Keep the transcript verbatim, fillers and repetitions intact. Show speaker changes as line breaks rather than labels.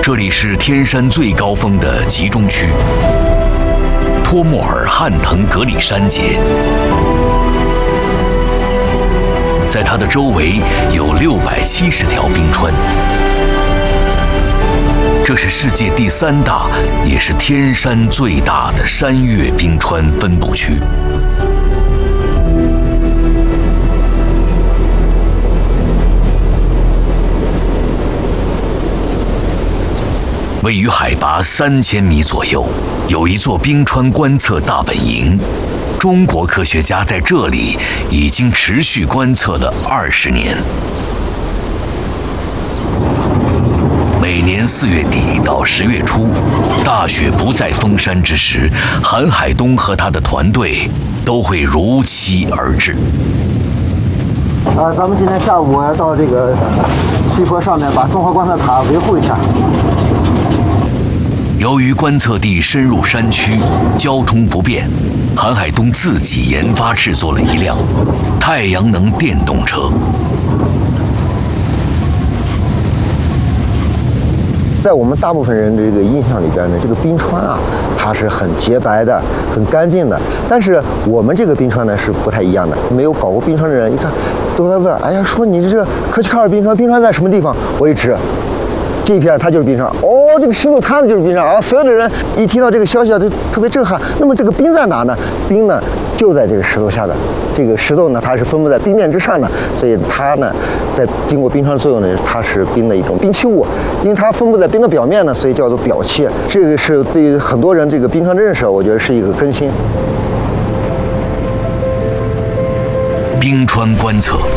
这里是天山最高峰的集中区——托莫尔汉腾格里山节。在它的周围有六百七十条冰川，这是世界第三大，也是天山最大的山岳冰川分布区。位于海拔三千米左右，有一座冰川观测大本营。中国科学家在这里已经持续观测了二十年。每年四月底到十月初，大雪不再封山之时，韩海东和他的团队都会如期而至。
啊，咱们今天下午要到这个西坡上面，把综合观测塔维护一下。
由于观测地深入山区，交通不便，韩海东自己研发制作了一辆太阳能电动车。
在我们大部分人的这个印象里边呢，这个冰川啊，它是很洁白的、很干净的。但是我们这个冰川呢是不太一样的。没有搞过冰川的人一看，都在问：哎呀，说你这个科奇卡尔冰川，冰川在什么地方？我一指，这一片它就是冰川。哦，这个石头滩子就是冰川啊！所有的人一听到这个消息啊，就特别震撼。那么这个冰在哪呢？冰呢就在这个石头下的。这个石头呢，它是分布在冰面之上的，所以它呢，在经过冰川作用呢，它是冰的一种冰器物。因为它分布在冰的表面呢，所以叫做表器。这个是对于很多人这个冰川的认识，我觉得是一个更新。
冰川观测